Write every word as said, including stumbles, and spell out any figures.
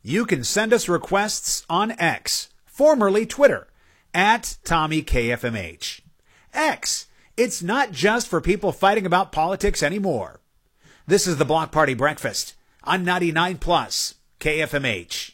You can send us requests on X, formerly Twitter, at Tommy K F M H. X, it's not just for people fighting about politics anymore. This is the Block Party Breakfast on ninety-nine plus K F M H.